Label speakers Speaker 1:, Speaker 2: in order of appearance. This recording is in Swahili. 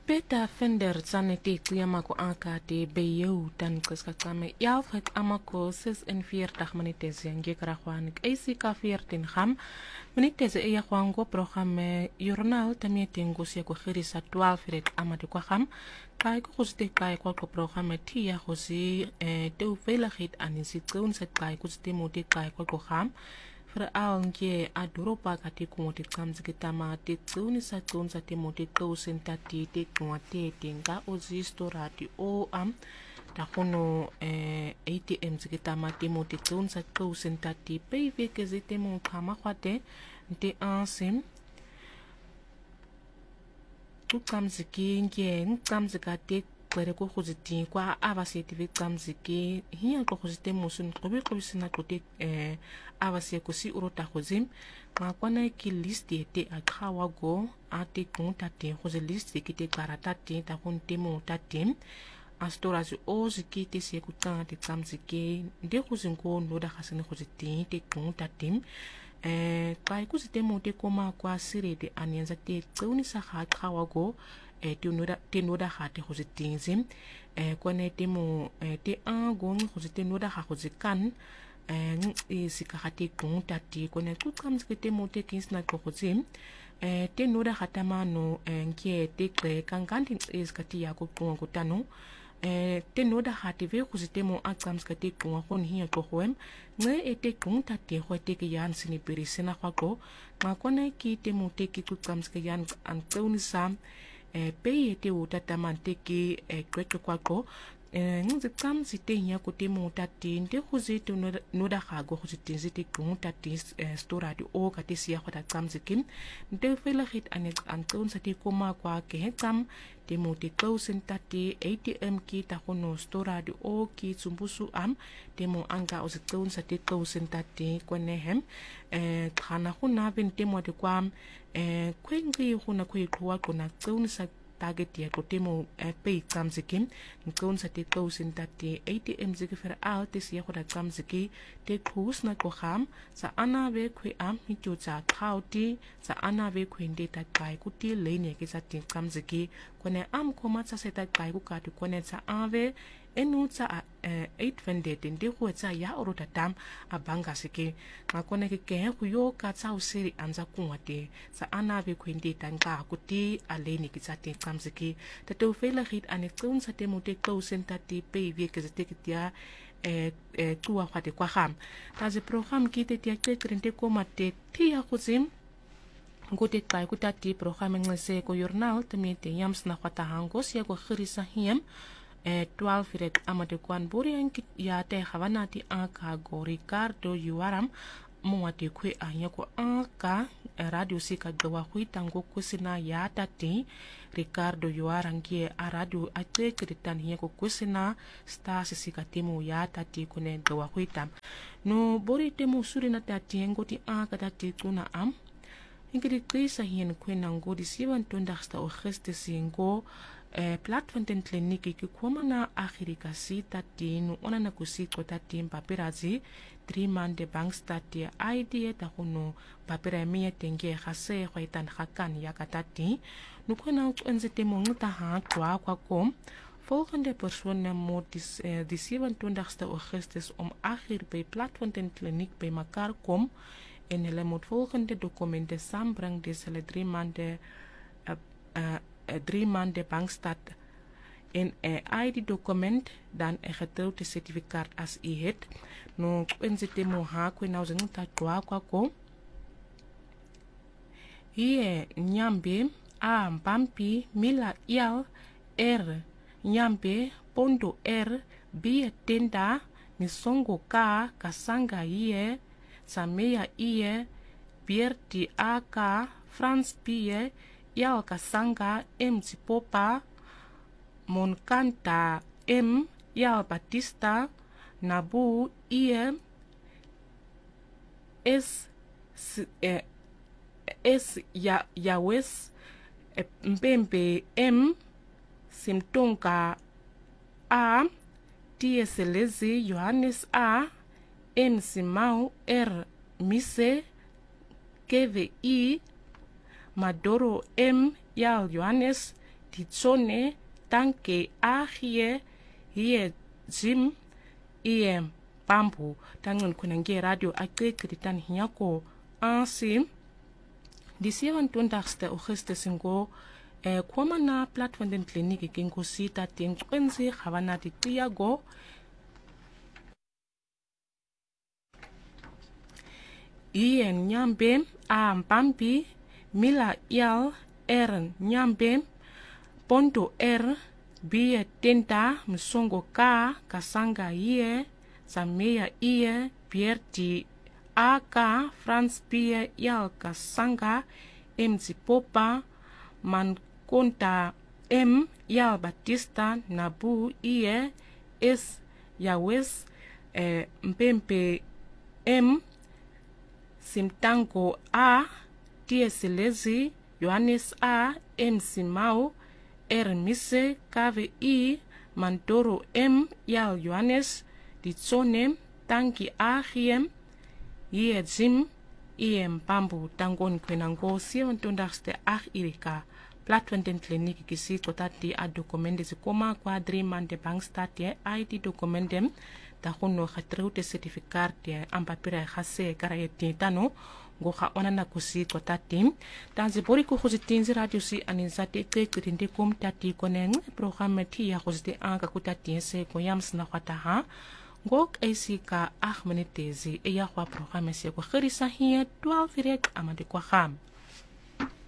Speaker 1: Peter Fender Tsaneti Kuyamako Ankati Beyou Dan Kuskakame Yalfek Amako 46 minutes en Gekrahuan ACK 14 Ham minutes Eyahuango programme Journal Tamietingus Yakuhirisa 12 Amadukaham Kaiku Hustik Kaikwako programme Tia Hosi Deu Velahit Anisitun Set Kaikus Timoti Kaikwako Verange Aduropa Katikumoti Kamzikitama Titsuni Satunza Timoti Sentati Tikumate Tinga Ozistorati O Tahono ATM Zikitama Timoti Tunza Sentati Payve Kizitemo Kamahate De Ansim Tukamziki Ngen Kamzikate Kwereko Hositi kwa avaseti vikamziki hiya ko hosite musun ko bisina kote avase ko si urota hozim ma kwana ki list ete akawa go ate konta te hose list ki te karata te ta honte mo tatim astoras oziki te se kutan te kamziki de hozingo no da hasene hositi te konta tim kai kusite mo te koma kwa sirede anyenza te tsuni sa akawa go te noda hate hozitinzim kone te mo te angon hozite noda ha hozikan sikahati kuntati kone kukamske te mo te kinsna ko hozim te noda hatama no nkie te kre kanganti iskati yako kutano te noda hati ve hozite mo akamske te kuhon hiya ko hoem ne ete kuntati ho te ke yan sini perisena ko ma kone ki te mo te ki kukamske yan anteunisam pei te uta tamante ki kweke kwako nzi kamzi te hiya kote mo tati nde khuzi te noda khago khuzi tinzi te kuntati storati o kate siya khota kamzi kim nde fela hit anton sa te koma kwa ke kam te mo te klausen tati ATM ki ta kono storati o ki tsumbusu te mo anga o se sa te klausen tati kone hem khana khuna ben te mo te kwam kwengi khuna kwe kwa kona tsaunisa target ya kotemo pay kamzikim nkonsa te klausen tati ATM ziki fer out is ya khoda kamziki te khus na ko kham sa ana ve khwe hitu cha khauti sa ana ve khwende ta kai kuti lene ke sa te kamziki kone khoma sa seta kai ku ka kone sa ave enu tsa 800 ndi ho tsa ya orota tam abanga sike ngakone ke ku yo ka tsa usiri anza kunwate sa ana be khwende tanga kuti aleni ki tsa te kamziki tato fela hit ane tsunsa te mote klausen tati pe vie ke zete kitia tuwa khate kwa kham taze program ki te tia krente komate tia khuzim ngote kai kutati program ngese ko journal temete yams na khata hangos ya ko khirisa hiem 12 ret amade kwan burian ya te havanati aka go Ricardo Yuaram mwate kwe anya ko aka radio sika gwa huitango kusina ya tati Ricardo Yuaram kie a radio ate kritan hiya ko kusina sta sika temu ya tati kune gwa huitam no bori temu surina tati ngoti aka tati kuna ingiri krisa hien kwena ngodi 27 Augustus singo platform ten kliniki ki koma na akhirika sita tinu ona na kusiko tatim papirazi 3 man de bank stati ID ta kuno papira mie tenge khase khaitan khakan yakatati nukwena nzete monguta ha kwa kom volgende persoon moet die 27 Augustus om 8 bij platform ten kliniek bij elkaar kom en hulle moet volgende documenten saambring dis hulle 3 maanden bankstaat en ID-document dan getrouwde certificaat als i het no kwenzite mo ha kwena uzinguta kwa ko ie nyambe mbampi mila yal nyambe pondo bie tenda misongo kasanga ie sameya ie bierti aka France pie yao kasanga Zipopa Monkanta yao Batista Nabu Yawes Mbembe Simtonga Tieselezi Johannes Simau Mise KVI Madoro Yal Johannes die zone tanke ahie hie zim ie bambu tangon kunange radio akekritan hiako ansim die 27 Augustus ngo kwama na platform den kliniki kinkosita ten kwenzi khabana di tiago ien nyambe a mpampi mila yal nyambe ponto bie tenta msongo kasanga ie sameya ie pierti aka France bie yal kasanga mzi popa man konta yal batista nabu ie es yawes mpempe simtango a tieselezi Johannes a simau mise kave mantoro yal Johannes di zone tanki ahiem ie zim pambu tangon kwenango 27 irika platform den kliniki kisi kotati a dokumende zikoma kwa 3 mande bankstaat ID dokumendem da hono khatrute certificaat ampapira khase karayeti tano go kha onana kusi kotati tanzi bori ko khozitinzi radio si aninzate kekirinde kom tati koneng programme ti ya khozite anka kutati se ko yamsna khataha ngok ACK 8 minutezi e ya kwa programme se ko khirisa hier 12 direk amade kwa kham